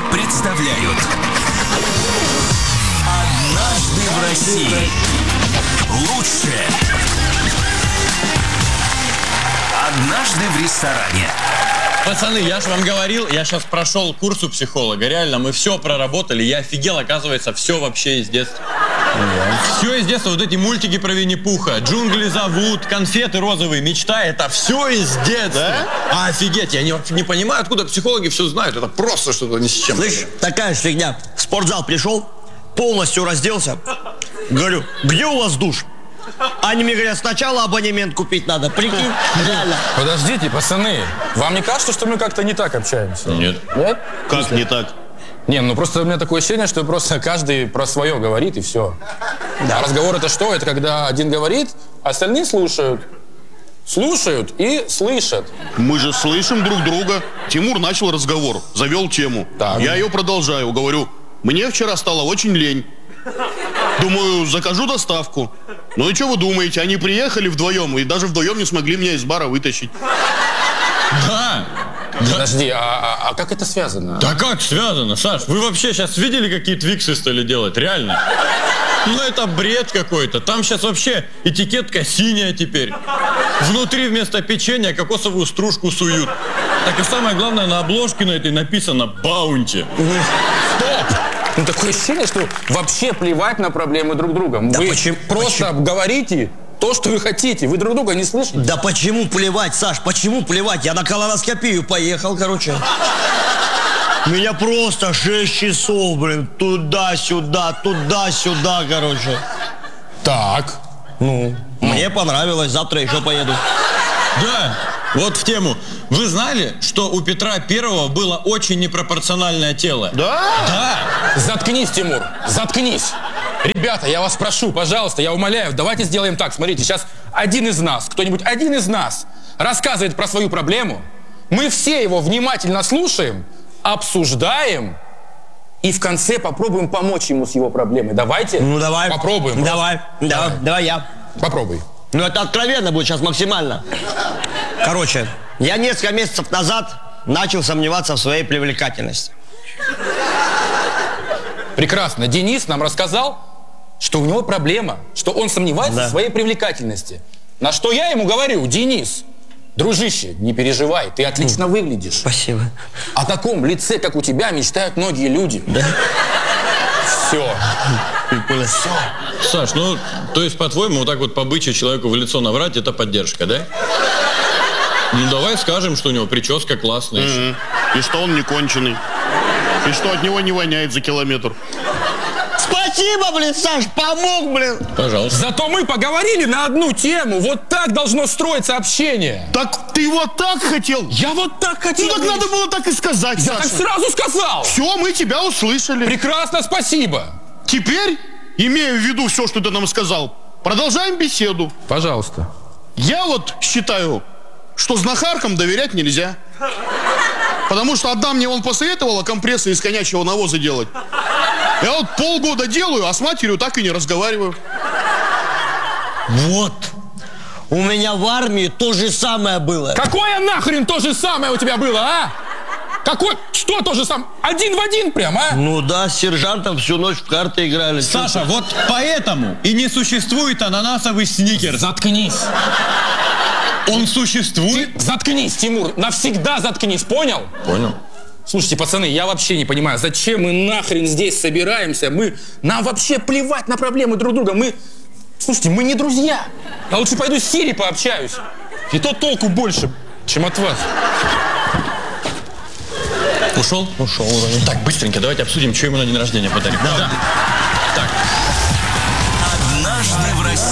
представляют «Однажды в России». Лучшее «Однажды в ресторане». Пацаны, я же вам говорил, я сейчас прошел курс у психолога. Реально, мы все проработали. Я офигел, оказывается, все вообще из детства. Все из детства, вот эти мультики про Винни-Пуха, «Джунгли зовут», «Конфеты розовые», «Мечта», это все из детства. Да? Офигеть, я не понимаю, откуда психологи все знают. Это просто что-то ни с чем. Слышь, такая фигня. В спортзал пришел, полностью разделся. Говорю, где у вас душ? Они мне говорят, сначала абонемент купить надо. Прикинь, реально. Подождите, пацаны, вам не кажется, что мы как-то не так общаемся? Нет. Нет? Как не так? Не, ну просто у меня такое ощущение, что просто каждый про свое говорит и все. Да. А разговор это что? Это когда один говорит, остальные слушают. Слушают и слышат. Мы же слышим друг друга. Тимур начал разговор, завел тему. Так. Я ее продолжаю, говорю, мне вчера стало очень лень. Думаю, закажу доставку. Ну и что вы думаете, они приехали вдвоем и даже вдвоем не смогли меня из бара вытащить. Да. Подожди, а как это связано? Да как связано, Саш? Вы вообще сейчас видели, какие твиксы стали делать? Реально? Ну это бред какой-то. Там сейчас вообще этикетка синяя теперь. Внутри вместо печенья кокосовую стружку суют. Так и самое главное, на обложке на этой написано «Баунти». Стоп! Ну такое ощущение, что вообще плевать на проблемы друг друга. Да вы почему? просто говорите то, что вы хотите. Вы друг друга не слышите. Да почему плевать, Саш, почему плевать? Я на колоноскопию поехал, короче. Меня просто 6 часов, блин, туда-сюда, короче. Так. Ну, мне понравилось, завтра еще поеду. Да, вот в тему. Вы знали, что у Петра Первого было очень непропорциональное тело? Да? Да. Заткнись, Тимур, заткнись. Ребята, я вас прошу, пожалуйста, я умоляю, давайте сделаем так. Смотрите, сейчас кто-нибудь один из нас рассказывает про свою проблему. Мы все его внимательно слушаем, обсуждаем и в конце попробуем помочь ему с его проблемой. Давайте. Ну, давай. Попробуем. Давай я. Попробуй. Ну, это откровенно будет сейчас максимально. Короче, я несколько месяцев назад начал сомневаться в своей привлекательности. Прекрасно. Денис нам рассказал, что у него проблема, что он сомневается в своей привлекательности. На что я ему говорю: Денис, дружище, не переживай, ты отлично выглядишь. Спасибо. О таком лице, как у тебя, мечтают многие люди. Да? Все. Все. Саш, ну, то есть, по-твоему, вот так вот по-бычьи человеку в лицо наврать, это поддержка, да? Ну, давай скажем, что у него прическа классная. И что он не конченый. И что от него не воняет за километр. Спасибо, блин, Саш, помог, блин. Пожалуйста. Зато мы поговорили на одну тему. Вот так должно строиться общение. Так ты вот так хотел? Я вот так хотел. Ну так надо было так и сказать, Я Саша. так сразу сказал. Все, мы тебя услышали. Прекрасно, спасибо. Теперь, имея в виду все, что ты нам сказал, продолжаем беседу. Пожалуйста. Я вот считаю, что знахаркам доверять нельзя. Потому что одна мне вон посоветовала компрессы из конячьего навоза делать. Я вот полгода делаю, а с матерью так и не разговариваю. Вот. У меня в армии то же самое было. Какое нахрен то же самое у тебя было, а? Что то же самое? Один в один прям, а? Ну да, с сержантом всю ночь в карты играли. Саша, вот поэтому и не существует ананасовый сникерс. Заткнись. Он существует? Заткнись, Тимур, навсегда заткнись, понял? Понял. Слушайте, пацаны, я вообще не понимаю, зачем мы нахрен здесь собираемся? Нам вообще плевать на проблемы друг друга. Слушайте, мы не друзья. Я лучше пойду с Сири пообщаюсь. И то толку больше, чем от вас. Ушел? Ушел. Так, быстренько, давайте обсудим, что ему на день рождения подарим. Да.